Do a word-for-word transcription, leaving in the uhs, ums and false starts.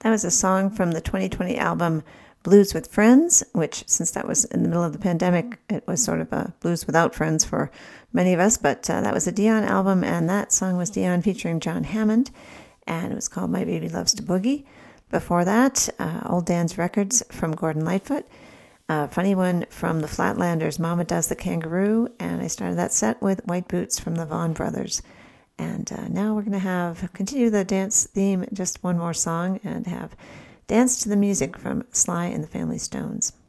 That was a song from the twenty twenty album Blues with Friends, which, since that was in the middle of the pandemic, it was sort of a blues without friends for many of us. But uh, that was a Dion album, and that song was Dion featuring John Hammond, and it was called My Baby Loves to Boogie. Before that, uh, Old Dan's Records from Gordon Lightfoot, a funny one from the Flatlanders, Mama Does the Kangaroo, and I started that set with White Boots from the Vaughan Brothers. And uh, now we're going to have continue the dance theme, just one more song, and have Dance to the Music from Sly and the Family Stones.